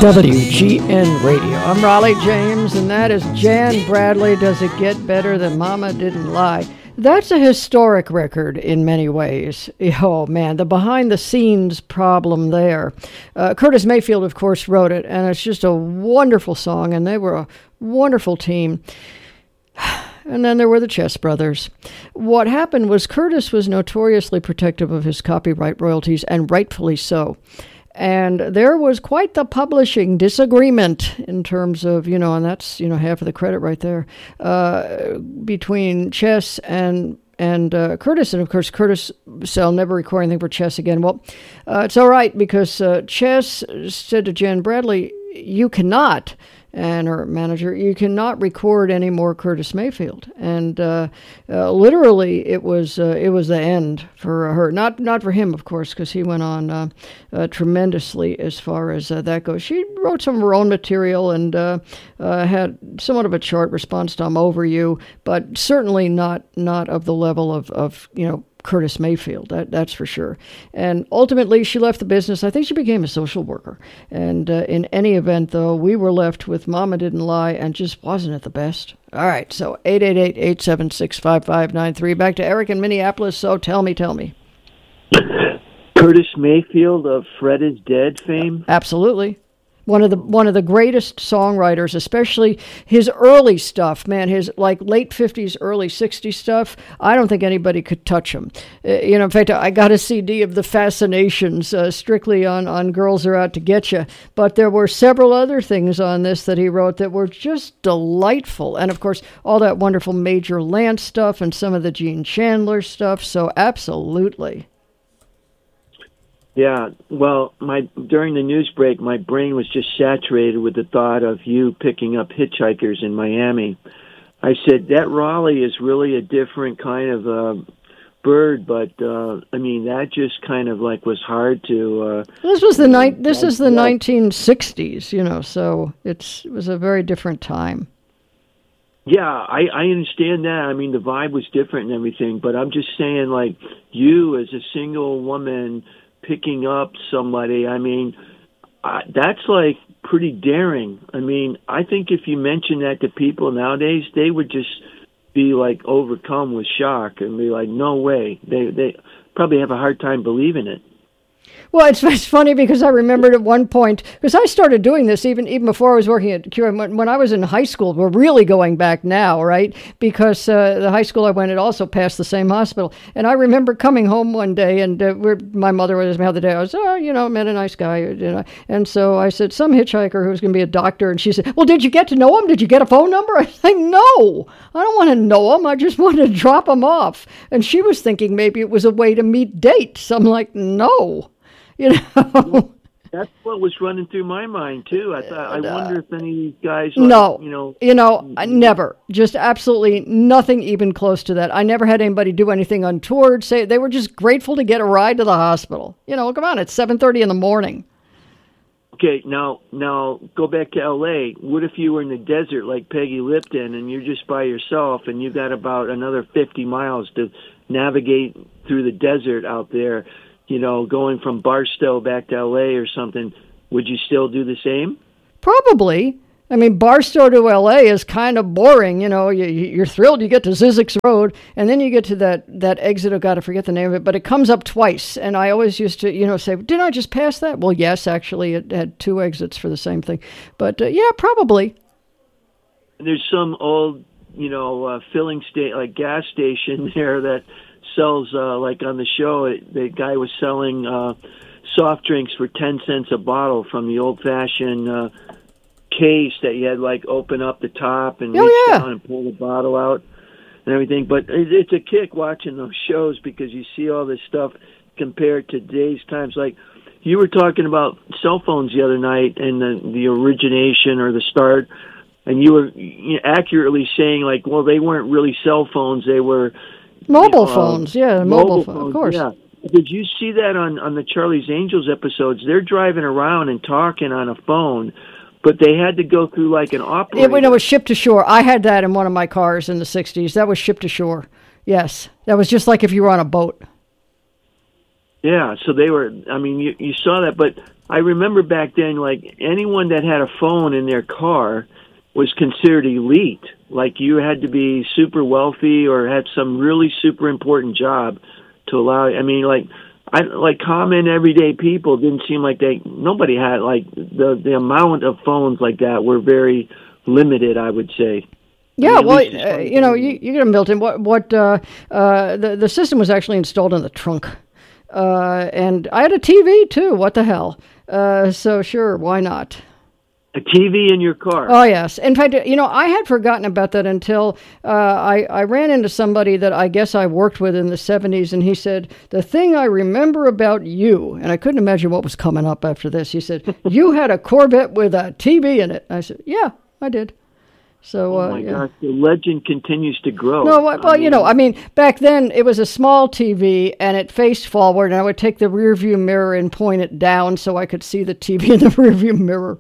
WGN Radio. I'm Raleigh James, and that is Jan Bradley, Does It Get Better Than Mama Didn't Lie? That's a historic record in many ways. Oh, man, the behind-the-scenes problem there. Curtis Mayfield, of course, wrote it, and it's just a wonderful song, and they were a wonderful team. And then there were the Chess Brothers. What happened was Curtis was notoriously protective of his copyright royalties, and rightfully so. And there was quite the publishing disagreement in terms of, and that's, half of the credit right there, between Chess and Curtis. And, of course, Curtis will never record anything for Chess again. Well, it's all right, because Chess said to Jan Bradley, you cannot, and her manager, you cannot record any more Curtis Mayfield. And literally, it was the end for her. Not for him, of course, because he went on tremendously as far as that goes. She wrote some of her own material and had somewhat of a chart response to "I'm Over You," but certainly not of the level of Curtis Mayfield, that's for sure. And ultimately, she left the business. I think she became a social worker. And in any event, though, we were left with Mama Didn't Lie, and just wasn't it the best? All right, so 888-876-5593. Back to Eric in Minneapolis. So tell me. Curtis Mayfield of Fred is Dead fame? Absolutely. One of the greatest songwriters, especially his early stuff, man, his like late 50s, early 60s stuff. I don't think anybody could touch him. In fact, I got a CD of The Fascinations, strictly on Girls Are Out to Get You. But there were several other things on this that he wrote that were just delightful. And of course, all that wonderful Major Lance stuff and some of the Gene Chandler stuff. So absolutely. Yeah, well, during the news break, my brain was just saturated with the thought of you picking up hitchhikers in Miami. I said, that Raleigh is really a different kind of bird, but, that just kind of like was hard to... This is the 1960s, so it was a very different time. Yeah, I understand that. The vibe was different and everything, but I'm just saying, like, you as a single woman... picking up somebody, that's like pretty daring. I think if you mention that to people nowadays, they would just be like overcome with shock and be like, no way. They probably have a hard time believing it. Well, it's funny because I remembered at one point, because I started doing this even before I was working at QM. When I was in high school, we're really going back now, right? Because the high school I went at also passed the same hospital. And I remember coming home one day, and my mother was the other day. I was, met a nice guy. And so I said, some hitchhiker who's going to be a doctor. And she said, well, did you get to know him? Did you get a phone number? I said, no, I don't want to know him. I just want to drop him off. And she was thinking maybe it was a way to meet dates. I'm like, no. That's what was running through my mind too. I wonder if any of these guys, I never, just absolutely nothing even close to that. I never had anybody do anything untoward. Say they were just grateful to get a ride to the hospital. Come on, it's 7:30 in the morning. Okay, now go back to L.A. What if you were in the desert like Peggy Lipton and you're just by yourself and you got about another 50 miles to navigate through the desert out there? Going from Barstow back to L.A. or something, would you still do the same? Probably. Barstow to L.A. is kind of boring. You're thrilled you get to Zizek's Road, and then you get to that exit. Oh, God, I forget the name of it, but it comes up twice. And I always used to, say, didn't I just pass that? Well, yes, actually, it had two exits for the same thing. But, yeah, probably. There's some old, filling like gas station there that sells, like on the show, the guy was selling soft drinks for 10 cents a bottle from the old-fashioned case that you had, like, open up the top and reach down and pull the bottle out and everything. But it's a kick watching those shows because you see all this stuff compared to today's times. Like, you were talking about cell phones the other night and the origination or the start, and you were accurately saying, like, well, they weren't really cell phones, they were... Mobile phones, mobile phones, of course. Yeah. Did you see that on the Charlie's Angels episodes? They're driving around and talking on a phone, but they had to go through like an operator. It was ship to shore. I had that in one of my cars in the 60s. That was ship to shore. Yes. That was just like if you were on a boat. Yeah, so they were, I mean, you saw that, but I remember back then, like, anyone that had a phone in their car was considered elite. Like, you had to be super wealthy or had some really super important job to allow, I mean, like common everyday people didn't seem like nobody had, like, the amount of phones like that were very limited, I would say. Yeah, well, you know, you get them built in. The system was actually installed in the trunk. And I had a TV too. What the hell? So sure, why not? A TV in your car? Oh, yes. In fact, you know, I had forgotten about that until I ran into somebody that I guess I worked with in the 70s, and he said, the thing I remember about you, and I couldn't imagine what was coming up after this, he said, you had a Corvette with a TV in it. I said, yeah, I did. So, oh my gosh, the legend continues to grow. No, well, you know, I mean, back then it was a small TV and it faced forward, and I would take the rearview mirror and point it down so I could see the TV in the rearview mirror.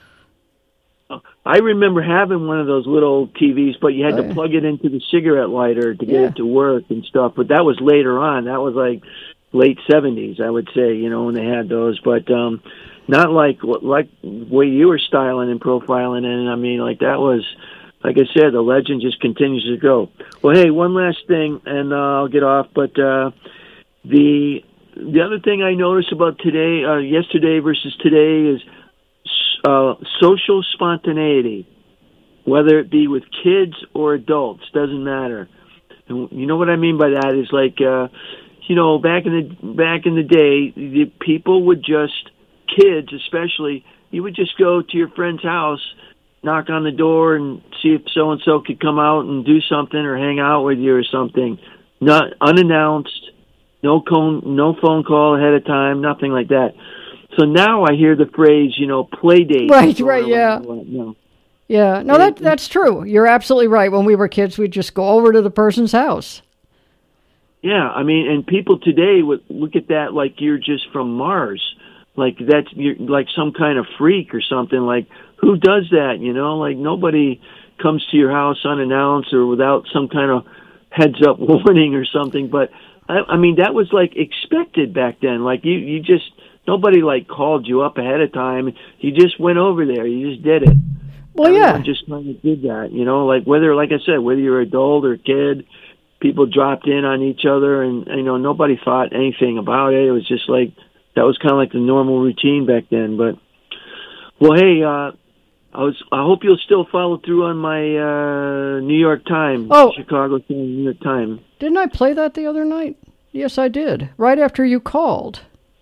I remember having one of those little TVs, but you had to plug it into the cigarette lighter to get it to work and stuff. But that was later on. That was like late 70s, I would say, you know, when they had those. But not like the way you were styling and profiling. And I mean, like that was, like I said, the legend just continues to go. Well, hey, one last thing, and I'll get off. But the other thing I noticed about today, yesterday versus today, is social spontaneity, whether it be with kids or adults, doesn't matter. And you know what I mean by that is like, you know, back in the day, the people would just, kids especially, you would just go to your friend's house, knock on the door, and see if so and so could come out and do something or hang out with you or something. Not unannounced, no phone call ahead of time, nothing like that. So now I hear the phrase, you know, play date. Right, yeah. No. Yeah, no, that's true. You're absolutely right. When we were kids, we'd just go over to the person's house. Yeah, I mean, and people today would look at that like you're just from Mars. Like you're like some kind of freak or something. Like, who does that, you know? Like, nobody comes to your house unannounced or without some kind of heads-up warning or something. But, I mean, that was, like, expected back then. Like, you just... Nobody, like, called you up ahead of time. You just went over there. You just did it. Well, Everyone just kind of did that, you know? Like I said, whether you're adult or kid, people dropped in on each other, and, you know, nobody thought anything about it. It was just like, that was kind of like the normal routine back then. But, well, hey, I hope you'll still follow through on my New York Times, Chicago New York Times. Didn't I play that the other night? Yes, I did. Right after you called.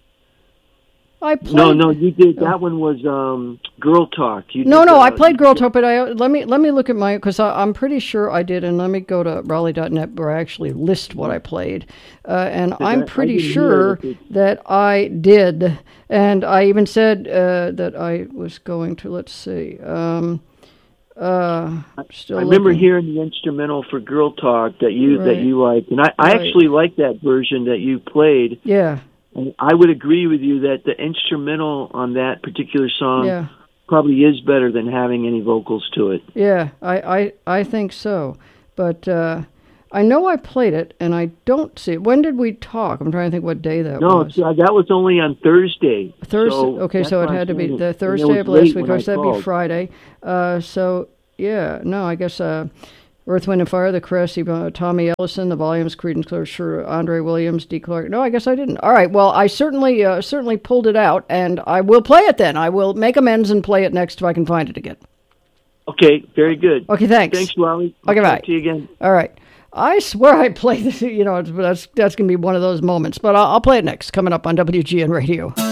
No, you did. That one was Girl Talk. I played Girl Talk, but let me look at my, because I'm pretty sure I did, and let me go to Raleigh.net where I actually list what I played, and I'm pretty sure that I did, and I even said that I was going to. Let's see. I remember hearing the instrumental for Girl Talk that you liked, and I actually like that version that you played. Yeah. And I would agree with you that the instrumental on that particular song probably is better than having any vocals to it. Yeah, I think so. But I know I played it, and I don't see it. When did we talk? I'm trying to think what day that was. No, that was only on Thursday. Okay, so it had to be the Thursday of last week, or that'd be Friday. I guess... Earth, Wind & Fire, The Crest, Tommy Ellison, The Volumes, Creedence Clearwater, Andre Williams, D. Clark. No, I guess I didn't. All right, well, I certainly pulled it out, and I will play it then. I will make amends and play it next if I can find it again. Okay, very good. Okay, thanks. Thanks, Wally. Okay, bye. Talk to you again. All right. I swear I played this, you know, that's going to be one of those moments, but I'll play it next, coming up on WGN Radio.